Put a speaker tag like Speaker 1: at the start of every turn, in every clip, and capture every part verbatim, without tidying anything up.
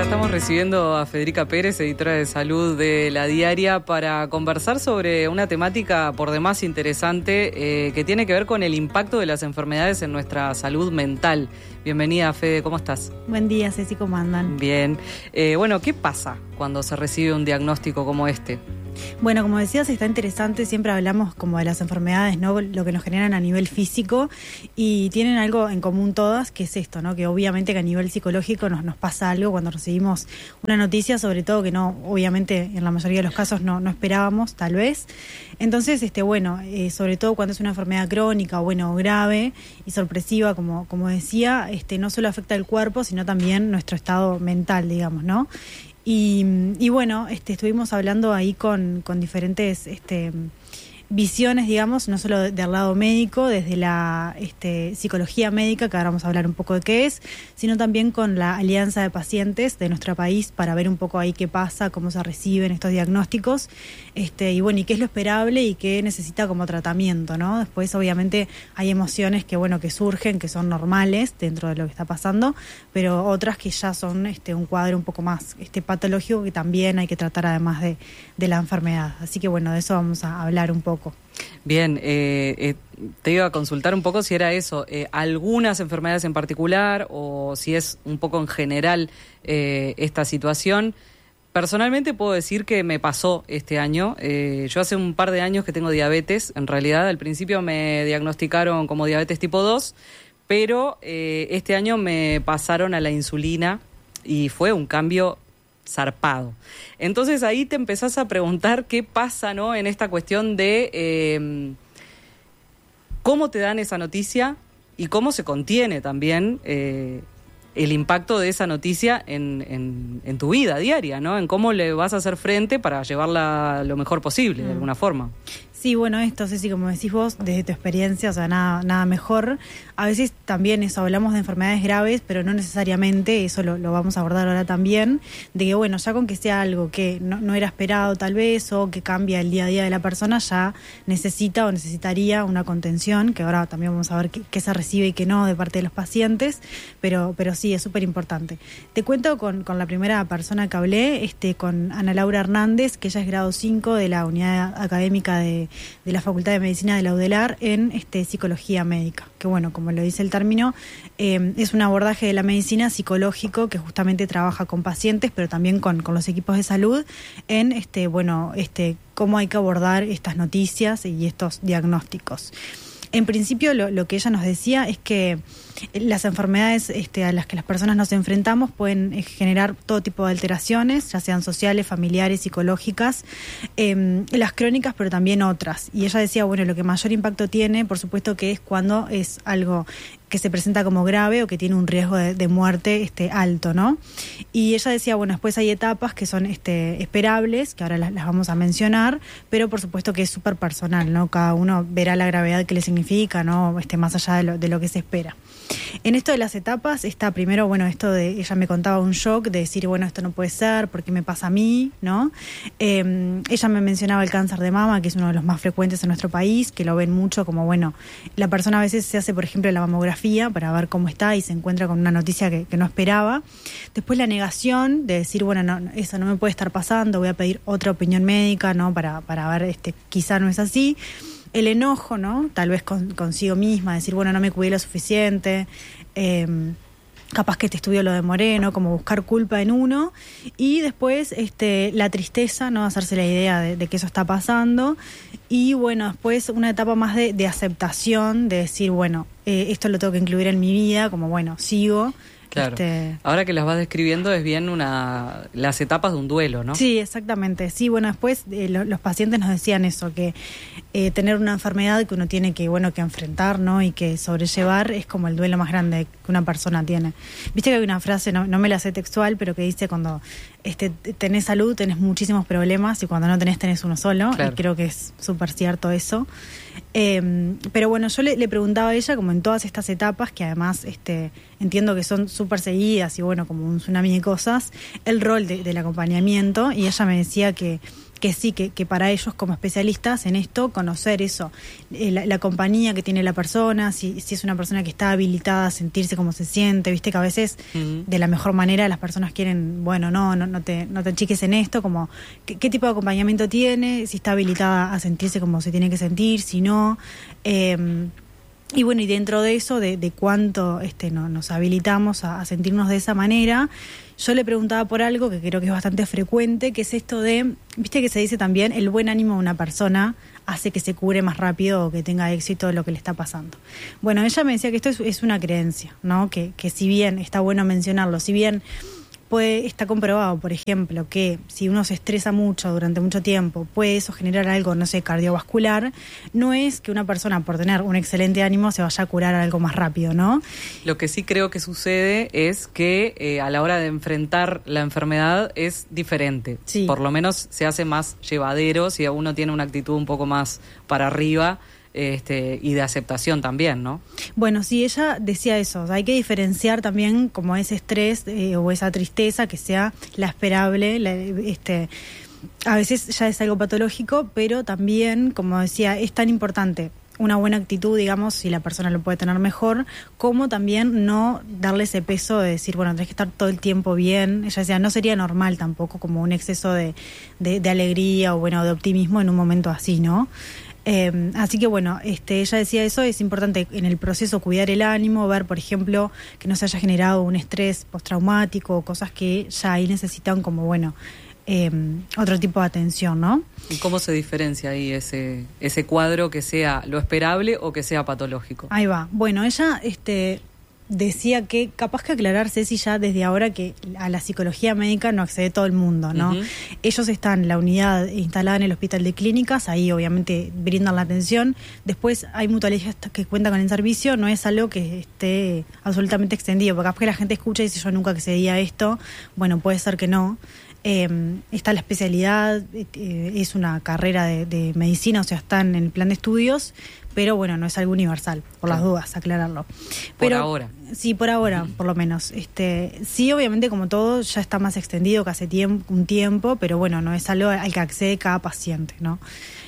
Speaker 1: estamos recibiendo a Federica Pérez, editora de salud de La Diaria, para conversar sobre una temática por demás interesante eh, que tiene que ver con el impacto de las enfermedades en nuestra salud mental. Bienvenida, Fede, ¿cómo estás?
Speaker 2: Buen día, Ceci, ¿cómo andan?
Speaker 1: Bien. Eh, bueno, ¿qué pasa cuando se recibe un diagnóstico como este?
Speaker 2: Bueno, como decías, está interesante, siempre hablamos como de las enfermedades, ¿no? Lo que nos generan a nivel físico, y tienen algo en común todas, que es esto, ¿no? Que obviamente que a nivel psicológico nos, nos pasa algo cuando recibimos una noticia, sobre todo que no, obviamente en la mayoría de los casos no, no esperábamos, tal vez. Entonces, este, bueno, eh, sobre todo cuando es una enfermedad crónica, bueno, grave y sorpresiva, como, como decía, este, no solo afecta el cuerpo, sino también nuestro estado mental, digamos, ¿no? Y, y bueno, este, estuvimos hablando ahí con, con diferentes este, visiones, digamos, no solo del lado médico, desde la este, psicología médica, que ahora vamos a hablar un poco de qué es, sino también con la Alianza de Pacientes de nuestro país, para ver un poco ahí qué pasa, cómo se reciben estos diagnósticos, este, y bueno, y qué es lo esperable y qué necesita como tratamiento, ¿no? Después, obviamente, hay emociones que, bueno, que surgen, que son normales dentro de lo que está pasando, pero otras que ya son este, un cuadro un poco más este, patológico, que también hay que tratar además de, de la enfermedad. Así que bueno, de eso vamos a hablar un poco.
Speaker 1: Bien, eh, eh, te iba a consultar un poco si era eso, eh, algunas enfermedades en particular o si es un poco en general eh, esta situación. Personalmente puedo decir que me pasó este año. Eh, yo hace un par de años que tengo diabetes. En realidad, al principio me diagnosticaron como diabetes tipo dos, pero eh, este año me pasaron a la insulina y fue un cambio zarpado. Entonces ahí te empezás a preguntar qué pasa, ¿no? En esta cuestión de eh, cómo te dan esa noticia y cómo se contiene también eh, el impacto de esa noticia en, en, en tu vida diaria, ¿no? En cómo le vas a hacer frente para llevarla lo mejor posible, mm. de alguna forma.
Speaker 2: Sí, bueno, esto, Ceci, como decís vos, desde tu experiencia, o sea, nada, nada mejor. A veces también eso, hablamos de enfermedades graves, pero no necesariamente, eso lo, lo vamos a abordar ahora también, de que, bueno, ya con que sea algo que no, no era esperado tal vez, o que cambia el día a día de la persona, ya necesita o necesitaría una contención, que ahora también vamos a ver qué, qué se recibe y qué no de parte de los pacientes, pero, pero sí, es súper importante. Te cuento con, con la primera persona que hablé, este, con Ana Laura Hernández, que ella es grado cinco de la unidad académica de de la Facultad de Medicina de la UDELAR en este, psicología médica, que bueno, como lo dice el término, eh, es un abordaje de la medicina psicológico que justamente trabaja con pacientes, pero también con, con los equipos de salud en este, bueno, este, cómo hay que abordar estas noticias y estos diagnósticos. En principio, lo, lo que ella nos decía es que las enfermedades este, a las que las personas nos enfrentamos pueden eh, generar todo tipo de alteraciones, ya sean sociales, familiares, psicológicas, eh, las crónicas, pero también otras. Y ella decía, bueno, lo que mayor impacto tiene, por supuesto, que es cuando es algo que se presenta como grave o que tiene un riesgo de, de muerte este, alto, ¿no? Y ella decía, bueno, después hay etapas que son este, esperables, que ahora las, las vamos a mencionar, pero por supuesto que es súper personal, ¿no? Cada uno verá la gravedad que le significa, ¿no? Este, más allá de lo, de lo que se espera. En esto de las etapas está primero, bueno, esto de, ella me contaba un shock de decir, bueno, esto no puede ser, ¿por qué me pasa a mí?, ¿no? Eh, ella me mencionaba el cáncer de mama, que es uno de los más frecuentes en nuestro país, que lo ven mucho como, bueno, la persona a veces se hace, por ejemplo, la mamografía para ver cómo está y se encuentra con una noticia que, que no esperaba. Después la negación de decir, bueno, no, eso no me puede estar pasando, voy a pedir otra opinión médica, ¿no? Para, para ver, este, quizá no es así. El enojo, ¿no? Tal vez con, consigo misma, decir, bueno, no me cuidé lo suficiente, eh, capaz que este estudio lo demoré, ¿no? Como buscar culpa en uno. Y después este, la tristeza, ¿no? Hacerse la idea de, de que eso está pasando. Y bueno, después una etapa más de, de aceptación, de decir, bueno, eh, esto lo tengo que incluir en mi vida, como bueno, sigo.
Speaker 1: Claro.
Speaker 2: Este...
Speaker 1: Ahora que las vas describiendo es bien una las etapas de un duelo, ¿no?
Speaker 2: Sí, exactamente. Sí, bueno, después eh, lo, los pacientes nos decían eso, que eh, tener una enfermedad que uno tiene que, bueno, que enfrentar, ¿no? Y que sobrellevar es como el duelo más grande que una persona tiene. Viste que hay una frase, no, no me la sé textual, pero que dice cuando este, tenés salud, tenés muchísimos problemas y cuando no tenés, tenés uno solo. Claro. Y creo que es súper cierto eso. Eh, pero bueno, yo le, le preguntaba a ella, como en todas estas etapas, que además este, entiendo que son súper seguidas y bueno, como un tsunami de cosas, el rol de, del acompañamiento, y ella me decía que que sí, que, que para ellos como especialistas en esto, conocer eso, eh, la, la compañía que tiene la persona, si, si es una persona que está habilitada a sentirse como se siente, viste que a veces uh-huh. de la mejor manera las personas quieren, bueno, no, no, no te, no te achiques en esto, como ¿qué, qué tipo de acompañamiento tiene, si está habilitada a sentirse como se tiene que sentir, si no, eh, y bueno, y dentro de eso, de, de cuánto este, no, nos habilitamos a, a sentirnos de esa manera, yo le preguntaba por algo que creo que es bastante frecuente, que es esto de, viste que se dice también, el buen ánimo de una persona hace que se cure más rápido o que tenga éxito de lo que le está pasando. Bueno, ella me decía que esto es, es una creencia, ¿no? Que, que si bien está bueno mencionarlo, si bien puede, está comprobado, por ejemplo, que si uno se estresa mucho durante mucho tiempo, puede eso generar algo, no sé, cardiovascular, no es que una persona por tener un excelente ánimo se vaya a curar algo más rápido, ¿no?
Speaker 1: Lo que sí creo que sucede es que eh, a la hora de enfrentar la enfermedad es diferente.
Speaker 2: Sí.
Speaker 1: Por lo menos se hace más llevadero si uno tiene una actitud un poco más para arriba. Este, y de aceptación también, ¿no?
Speaker 2: Bueno, sí, ella decía eso, o sea, hay que diferenciar también como ese estrés eh, o esa tristeza que sea la esperable, la, este, a veces ya es algo patológico, pero también, como decía, es tan importante una buena actitud, digamos, si la persona lo puede tener mejor, como también no darle ese peso de decir, bueno, tenés que estar todo el tiempo bien. Ella decía, no sería normal tampoco como un exceso de, de, de alegría o bueno, de optimismo en un momento así, ¿no? Eh, así que bueno, este, ella decía eso, es importante en el proceso cuidar el ánimo, ver por ejemplo que no se haya generado un estrés postraumático o cosas que ya ahí necesitan como bueno, eh, otro tipo de atención, ¿no?
Speaker 1: ¿Y cómo se diferencia ahí ese, ese cuadro que sea lo esperable o que sea patológico?
Speaker 2: Ahí va, bueno, ella este decía que capaz que aclarar, Ceci, ya desde ahora que a la psicología médica no accede todo el mundo, ¿no? Uh-huh. Ellos están en la unidad instalada en el hospital de clínicas, ahí obviamente brindan la atención. Después hay mutualistas que cuentan con el servicio, no es algo que esté absolutamente extendido, porque capaz que la gente escucha y dice yo nunca accedí a esto, bueno, puede ser que no. Eh, está la especialidad, eh, es una carrera de, de medicina, o sea, está en el plan de estudios, pero bueno, no es algo universal, por las dudas, aclararlo. Pero,
Speaker 1: por ahora.
Speaker 2: Sí, por ahora, uh-huh. por lo menos. Este, sí, obviamente, como todo, ya está más extendido que hace tiempo, un tiempo, pero bueno, no es algo al que accede cada paciente, ¿no?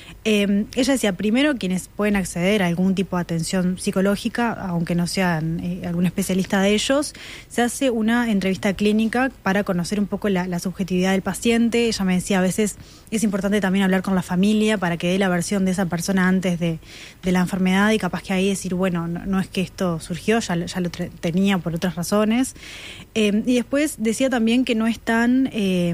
Speaker 2: Eh, ella decía, primero, quienes pueden acceder a algún tipo de atención psicológica, aunque no sean eh, algún especialista de ellos, se hace una entrevista clínica para conocer un poco la, la subjetividad del paciente. Ella me decía, a veces es importante también hablar con la familia para que dé la versión de esa persona antes de, de la enfermedad y capaz que ahí decir, bueno, no, no es que esto surgió, ya, ya lo tre- tenía por otras razones. Eh, y después decía también que no es tan... Eh,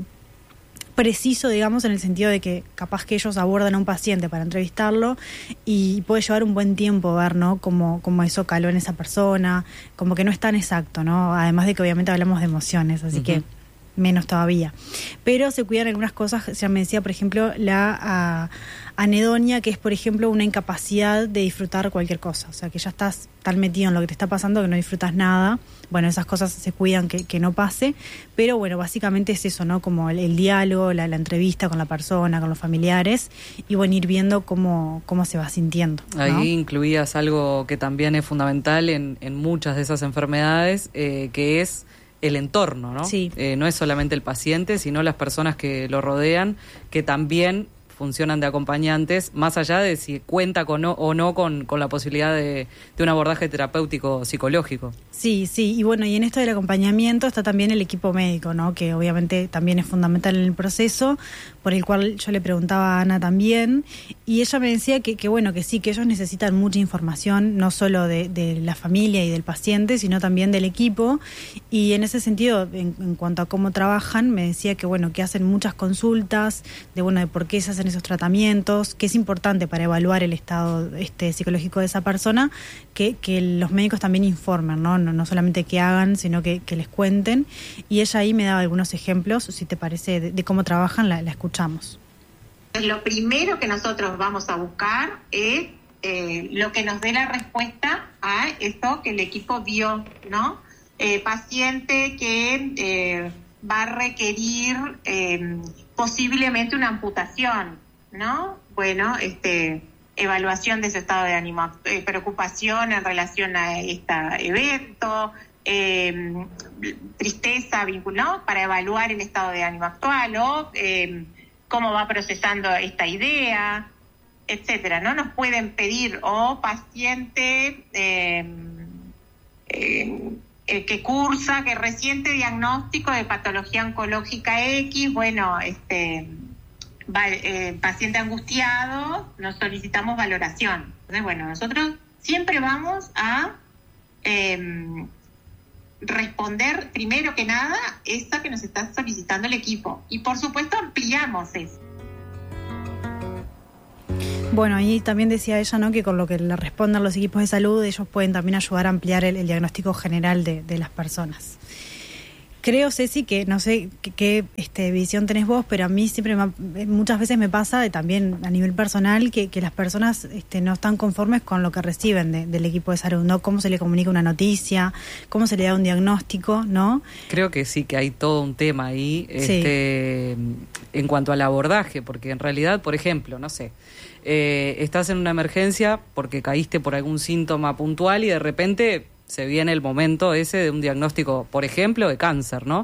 Speaker 2: preciso, digamos, en el sentido de que capaz que ellos abordan a un paciente para entrevistarlo y puede llevar un buen tiempo ver, ¿no?, cómo, cómo eso caló en esa persona, como que no es tan exacto, ¿no? Además de que obviamente hablamos de emociones, así uh-huh. que menos todavía. Pero se cuidan algunas cosas, ya me decía, por ejemplo, la a, anedonia, que es, por ejemplo, una incapacidad de disfrutar cualquier cosa. O sea, que ya estás tan metido en lo que te está pasando que no disfrutas nada. Bueno, esas cosas se cuidan que, que no pase. Pero bueno, básicamente es eso, ¿no? Como el, el diálogo, la, la entrevista con la persona, con los familiares. Y bueno, ir viendo cómo, cómo se va sintiendo, ¿no?
Speaker 1: Ahí incluías algo que también es fundamental en, en muchas de esas enfermedades, eh, que es el entorno, ¿no?
Speaker 2: Sí.
Speaker 1: Eh, no es solamente el paciente, sino las personas que lo rodean, que también funcionan de acompañantes, más allá de si cuenta con no, o no con, con la posibilidad de, de un abordaje terapéutico psicológico.
Speaker 2: Sí, sí, y bueno, y en esto del acompañamiento está también el equipo médico, ¿no?, que obviamente también es fundamental en el proceso, por el cual yo le preguntaba a Ana también, y ella me decía que, que bueno, que sí, que ellos necesitan mucha información, no solo de, de la familia y del paciente, sino también del equipo, y en ese sentido, en, en cuanto a cómo trabajan, me decía que bueno, que hacen muchas consultas, de bueno, de por qué se hacen esos tratamientos, que es importante para evaluar el estado este psicológico de esa persona, que, que los médicos también informen, ¿no? No, no solamente que hagan, sino que, que les cuenten. Y ella ahí me daba algunos ejemplos, si te parece, de, de cómo trabajan, la, la escuchamos.
Speaker 3: Lo primero que nosotros vamos a buscar es eh, lo que nos dé la respuesta a esto que el equipo vio, ¿no? Eh, paciente que eh, va a requerir eh, posiblemente una amputación, ¿no? Bueno, este, evaluación de su estado de ánimo, eh, preocupación en relación a este evento, eh, tristeza vinculado para evaluar el estado de ánimo actual o eh, cómo va procesando esta idea, etcétera, ¿no? Nos pueden pedir, o paciente eh, eh, eh, que cursa, que reciente diagnóstico de patología oncológica X, bueno, este va, eh, paciente angustiado, nos solicitamos valoración. Entonces, bueno, nosotros siempre vamos a eh, responder primero que nada esa que nos está solicitando el equipo, y por supuesto ampliamos eso.
Speaker 2: Bueno, ahí también decía ella, ¿no?, que con lo que le respondan los equipos de salud, ellos pueden también ayudar a ampliar el, el diagnóstico general de, de las personas. Creo, Ceci, que no sé qué, qué este, visión tenés vos, pero a mí siempre me, muchas veces me pasa, de, también a nivel personal, que, que las personas este, no están conformes con lo que reciben de, del equipo de salud, ¿no? Cómo se le comunica una noticia, cómo se le da un diagnóstico, ¿no?
Speaker 1: Creo que sí, que hay todo un tema ahí este, sí. en cuanto al abordaje, porque en realidad, por ejemplo, no sé, eh, estás en una emergencia porque caíste por algún síntoma puntual y de repente se viene el momento ese de un diagnóstico, por ejemplo, de cáncer, ¿no?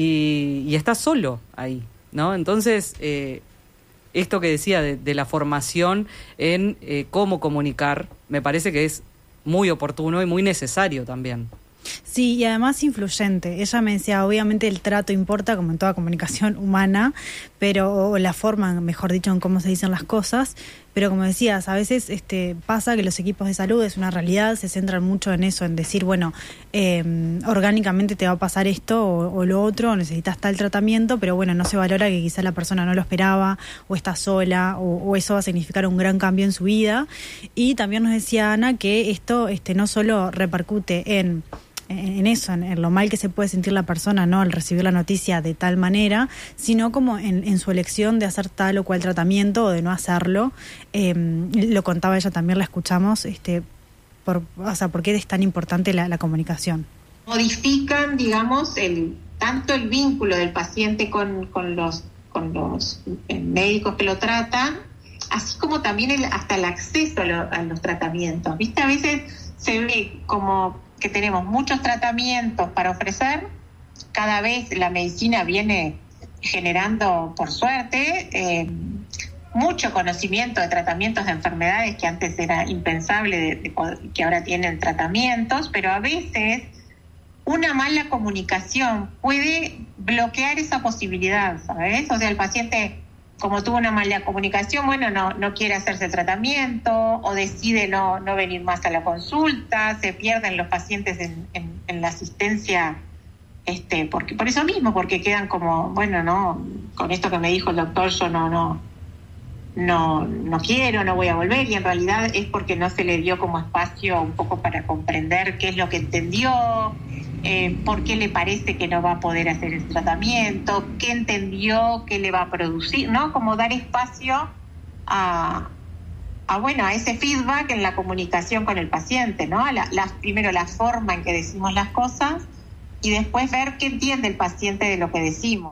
Speaker 1: Y, y estás solo ahí, ¿no? Entonces, eh, esto que decía de, de la formación en eh, cómo comunicar, me parece que es muy oportuno y muy necesario también.
Speaker 2: Sí, y además influyente. Ella me decía, obviamente el trato importa, como en toda comunicación humana, pero o la forma, mejor dicho, en cómo se dicen las cosas. Pero como decías, a veces este, pasa que los equipos de salud, es una realidad, se centran mucho en eso, en decir, bueno, eh, orgánicamente te va a pasar esto o, o lo otro, o necesitas tal tratamiento, pero bueno, no se valora que quizá la persona no lo esperaba, o está sola, o, o eso va a significar un gran cambio en su vida. Y también nos decía Ana que esto este, no solo repercute en... en eso, en, en lo mal que se puede sentir la persona, ¿no?, al recibir la noticia de tal manera, sino como en, en su elección de hacer tal o cual tratamiento o de no hacerlo. Eh, lo contaba ella también, la escuchamos, este, por, o sea, ¿por qué es tan importante la, la comunicación?
Speaker 3: Modifican, digamos, el tanto el vínculo del paciente con, con los, con los médicos que lo tratan, así como también el, hasta el acceso a, lo, a los tratamientos. ¿Viste? A veces se ve como que tenemos muchos tratamientos para ofrecer, cada vez la medicina viene generando, por suerte, eh, mucho conocimiento de tratamientos de enfermedades que antes era impensable, de, de poder, que ahora tienen tratamientos, pero a veces una mala comunicación puede bloquear esa posibilidad, ¿sabes? O sea, el paciente, como tuvo una mala comunicación, bueno, no, no quiere hacerse el tratamiento o decide no, no venir más a la consulta, se pierden los pacientes en, en, en la asistencia, este, porque por eso mismo, porque quedan como, bueno, no, con esto que me dijo el doctor, yo no, no, no, no quiero, no voy a volver, y en realidad es porque no se le dio como espacio un poco para comprender qué es lo que entendió, Eh, por qué le parece que no va a poder hacer el tratamiento, qué entendió, qué le va a producir, ¿no? Como dar espacio a, a bueno, a ese feedback en la comunicación con el paciente, ¿no? La, la, primero la forma en que decimos las cosas y después ver qué entiende el paciente de lo que decimos.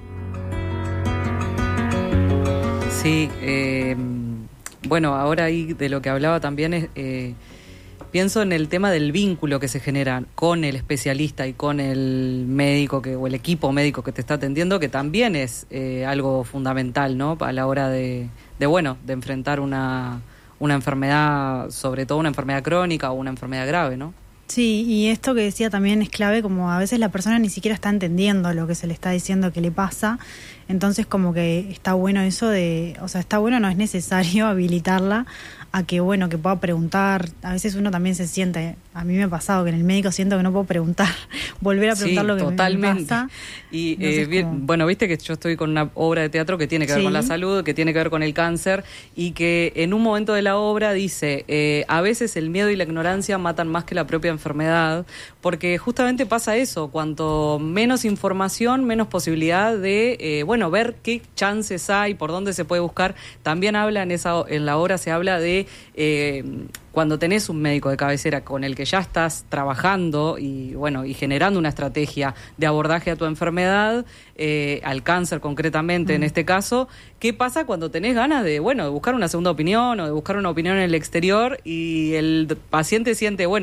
Speaker 1: Sí, eh, bueno, ahora ahí de lo que hablaba también es... Eh, Pienso en el tema del vínculo que se genera con el especialista y con el médico que o el equipo médico que te está atendiendo, que también es eh, algo fundamental, ¿no?, a la hora de, de bueno, de enfrentar una, una enfermedad, sobre todo una enfermedad crónica o una enfermedad grave, ¿no?
Speaker 2: Sí, y esto que decía también es clave, como a veces la persona ni siquiera está entendiendo lo que se le está diciendo que le pasa, entonces como que está bueno eso de, o sea, está bueno, no es necesario habilitarla a que, bueno, que pueda preguntar. A veces uno también se siente, a mí me ha pasado que en el médico siento que no puedo preguntar, volver a preguntar
Speaker 1: sí,
Speaker 2: lo que
Speaker 1: totalmente.
Speaker 2: me pasa.
Speaker 1: Y eh, bien, como... bueno, viste que yo estoy con una obra de teatro que tiene que ver sí. con la salud, que tiene que ver con el cáncer, y que en un momento de la obra dice, eh, a veces el miedo y la ignorancia matan más que la propia enfermedad, porque justamente pasa eso, cuanto menos información, menos posibilidad de, eh, bueno, ver qué chances hay, por dónde se puede buscar. También habla en esa en la obra, se habla de eh, cuando tenés un médico de cabecera con el que ya estás trabajando y bueno y generando una estrategia de abordaje a tu enfermedad, eh, al cáncer concretamente mm. en este caso, ¿qué pasa cuando tenés ganas de, bueno, de buscar una segunda opinión o de buscar una opinión en el exterior y el paciente siente, bueno,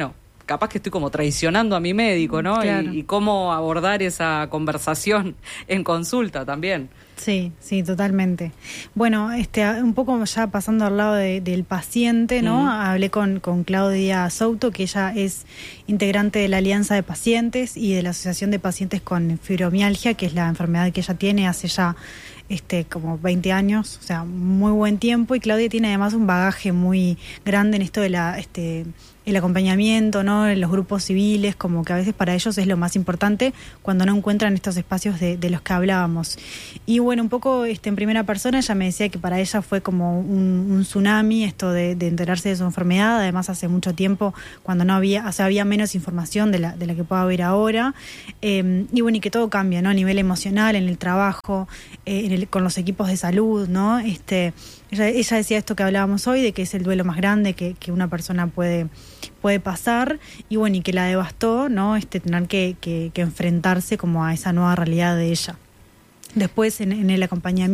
Speaker 1: capaz que estoy como traicionando a mi médico, ¿no?
Speaker 2: Claro.
Speaker 1: Y, y cómo abordar esa conversación en consulta también.
Speaker 2: Sí, sí, totalmente. Bueno, este, un poco ya pasando al lado de, del paciente, ¿no? Uh-huh. Hablé con, con Claudia Souto, que ella es integrante de la Alianza de Pacientes y de la Asociación de Pacientes con Fibromialgia, que es la enfermedad que ella tiene hace ya este, como veinte años, o sea, muy buen tiempo. Y Claudia tiene además un bagaje muy grande en esto de la... este el acompañamiento, ¿no? En los grupos civiles, como que a veces para ellos es lo más importante cuando no encuentran estos espacios de, de los que hablábamos. Y bueno, un poco este, en primera persona ella me decía que para ella fue como un, un tsunami esto de, de enterarse de su enfermedad, además hace mucho tiempo cuando no había, o sea, había menos información de la, de la que pueda haber ahora, eh, y bueno, y que todo cambia, ¿no? A nivel emocional, en el trabajo, eh, en el, con los equipos de salud, ¿no? Este, ella, ella decía esto que hablábamos hoy, de que es el duelo más grande que, que una persona puede puede pasar, y bueno, y que la devastó, ¿no? Este, tener que, que, que enfrentarse como a esa nueva realidad de ella. Después, en, en el acompañamiento